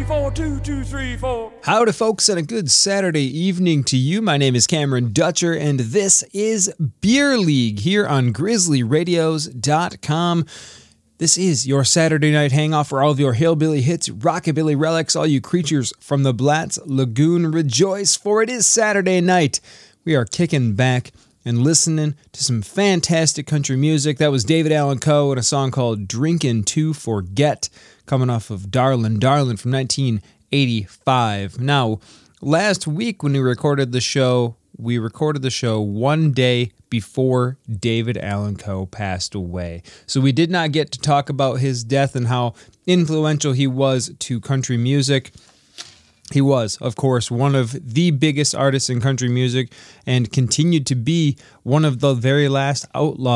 4, 2, 2, 3, 4. Howdy, folks, and a good Saturday evening to you. My name is Cameron Dutcher, and this is Beer League here on GrizzlyRadios.com. This is your Saturday night hangoff for all of your hillbilly hits, rockabilly relics, all you creatures from the Blatz Lagoon. Rejoice, for it is Saturday night. We are kicking back and listening to some fantastic country music. That was David Allan Coe and a song called Drinkin' to Forget, coming off of Darlin' Darlin' from 1985. Now, last week when we recorded the show one day before David Allan Coe passed away. So we did not get to talk about his death and how influential he was to country music. He was, of course, one of the biggest artists in country music and continued to be one of the very last outlaws